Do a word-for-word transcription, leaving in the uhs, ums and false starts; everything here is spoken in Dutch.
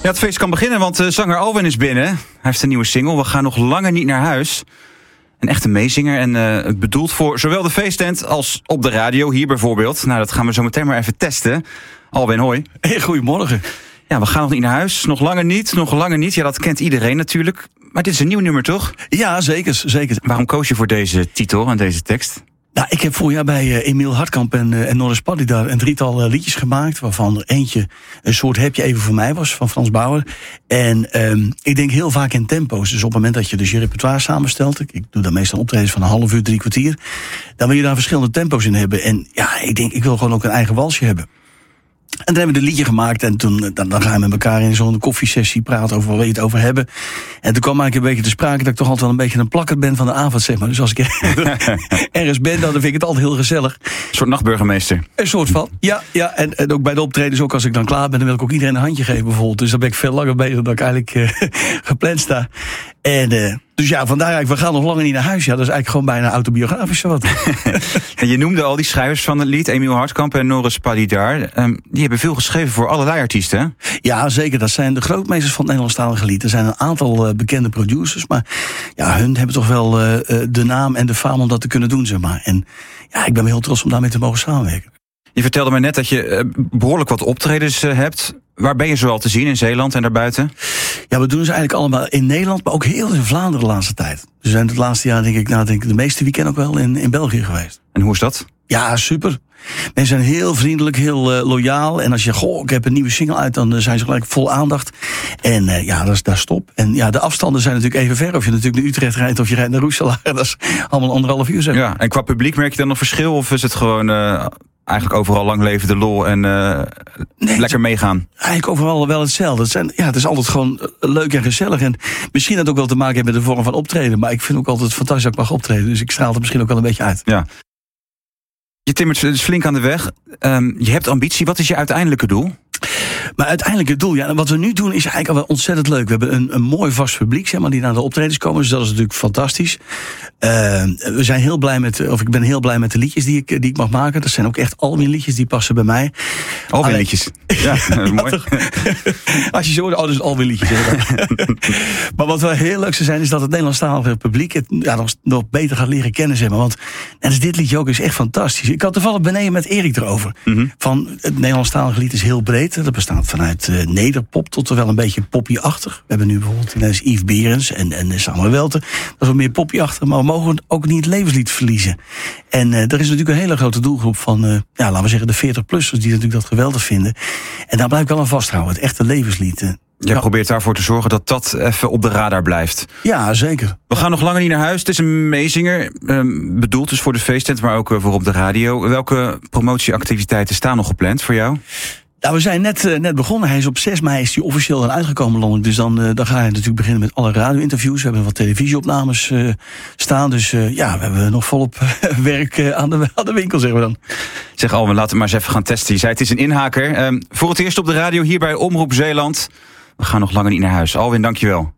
Ja, het feest kan beginnen, want uh, zanger Alwin is binnen. Hij heeft een nieuwe single, We gaan nog langer niet naar huis. Een echte meezinger en uh, bedoeld voor zowel de feesttent als op de radio, hier bijvoorbeeld. Nou, dat gaan we zo meteen maar even testen. Alwin, hoi. Hey, goedemorgen. Ja, we gaan nog niet naar huis. Nog langer niet, nog langer niet. Ja, dat kent iedereen natuurlijk. Maar dit is een nieuw nummer, toch? Ja, zeker, zeker. Waarom koos je voor deze titel en deze tekst? Nou, ik heb vorig jaar bij uh, Emiel Hartkamp en, uh, en Norris Paddy daar een drietal uh, liedjes gemaakt, waarvan er eentje een soort Heb je even voor mij was, van Frans Bauer. En um, ik denk heel vaak in tempo's. Dus op het moment dat je dus je repertoire samenstelt, ik, ik doe dan meestal optredens van een half uur, drie kwartier, dan wil je daar verschillende tempo's in hebben. En ja, ik denk, ik wil gewoon ook een eigen walsje hebben. En toen hebben we een liedje gemaakt en toen dan, dan gaan we met elkaar in zo'n koffiesessie praten over waar we het over hebben. En toen kwam eigenlijk een beetje te sprake dat ik toch altijd wel een beetje een plakker ben van de avond, zeg maar. Dus als ik ergens ben, dan vind ik het altijd heel gezellig. Een soort nachtburgemeester. Een soort van, ja. ja en, en ook bij de optredens, ook als ik dan klaar ben, dan wil ik ook iedereen een handje geven bijvoorbeeld. Dus dan ben ik veel langer bezig dan ik eigenlijk uh, gepland sta. En uh, dus ja, vandaar eigenlijk, we gaan nog langer niet naar huis. Ja, dat is eigenlijk gewoon bijna autobiografisch zo wat. En je noemde al die schrijvers van het lied, Emiel Hartkamp en Norris Paddy daar. Um, die hebben veel geschreven voor allerlei artiesten, hè? Ja, zeker. Dat zijn de grootmeesters van het Nederlandstalige lied. Er zijn een aantal uh, bekende producers, maar ja, hun hebben toch wel uh, de naam en de faam om dat te kunnen doen, zeg maar. En ja, ik ben heel trots om daarmee te mogen samenwerken. Je vertelde me net dat je uh, behoorlijk wat optredens uh, hebt. Waar ben je zoal te zien in Zeeland en daarbuiten? Ja, we doen ze eigenlijk allemaal in Nederland, maar ook heel in Vlaanderen de laatste tijd. We zijn het laatste jaar, denk ik, nou, denk ik de meeste weekend ook wel in, in België geweest. En hoe is dat? Ja, super. Mensen zijn heel vriendelijk, heel uh, loyaal. En als je, goh, ik heb een nieuwe single uit, dan uh, zijn ze gelijk vol aandacht. En uh, ja, dat is daar stop. En ja, de afstanden zijn natuurlijk even ver. Of je natuurlijk naar Utrecht rijdt of je rijdt naar Roeselaar. Dat is allemaal anderhalf uur, zeg maar. Ja, en qua publiek merk je dan nog verschil? Of is het gewoon uh, eigenlijk overal lang leven de lol en uh, nee, lekker meegaan? Eigenlijk overal wel hetzelfde. Het, zijn, ja, het is altijd gewoon leuk en gezellig. En misschien dat ook wel te maken heeft met de vorm van optreden. Maar ik vind ook altijd fantastisch dat ik mag optreden. Dus ik straal het misschien ook wel een beetje uit. Ja. Je timmert dus flink aan de weg. Um, je hebt ambitie. Wat is je uiteindelijke doel? Maar uiteindelijk het doel, ja, wat we nu doen is eigenlijk al wel ontzettend leuk. We hebben een, een mooi vast publiek, zeg maar, die naar de optredens komen. Dus dat is natuurlijk fantastisch. Uh, we zijn heel blij met, of ik ben heel blij met de liedjes die ik, die ik mag maken. Dat zijn ook echt Alwin liedjes, die passen bij mij. Alwin liedjes. Ja, ja, mooi. Als je zo hoort, oh, dat is Alwin liedjes. Maar wat wel heel leuk zou zijn, is dat het Nederlandstalige publiek het ja, nog, nog beter gaat leren kennen, zeg maar. Want en dus dit liedje ook is echt fantastisch. Ik had toevallig beneden met Erik erover. Mm-hmm. Van het Nederlandstalige lied is heel breed. Dat bestaat vanuit uh, nederpop tot wel een beetje poppy-achtig. We hebben nu bijvoorbeeld ineens Yves Berends en, en Samuel Welten. Dat is wat meer poppy-achtig, maar we mogen ook niet het levenslied verliezen. En uh, er is natuurlijk een hele grote doelgroep van, uh, ja, laten we zeggen, de veertig-plussers die natuurlijk dat geweldig vinden. En daar blijf ik wel aan vasthouden, het echte levenslied. Uh, Jij ja. probeert daarvoor te zorgen dat dat even op de radar blijft. Ja, zeker. We gaan nog langer niet naar huis. Het is een meezinger, um, bedoeld dus voor de feesttent, maar ook uh, voor op de radio. Welke promotieactiviteiten staan nog gepland voor jou? Nou, we zijn net, uh, net begonnen. Hij is op zes mei is hij officieel dan uitgekomen landelijk. Dus dan, uh, dan ga je natuurlijk beginnen met alle radio-interviews. We hebben wat televisieopnames uh, staan. Dus uh, ja, we hebben nog volop uh, werk uh, aan, de, aan de winkel, zeggen we dan. Zeg Alwin, laten we maar eens even gaan testen. Je zei het is een inhaker. Um, voor het eerst op de radio hier bij Omroep Zeeland. We gaan nog langer niet naar huis. Alwin, dankjewel.